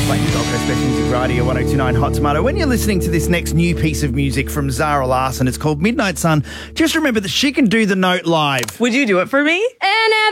Playing Gold Coast Best Music Radio 102.9 Hot Tomato. When you're listening to this next new piece of music from Zara Larsson, it's called Midnight Sun. Just remember that she can do the note live. Would you do it for me? And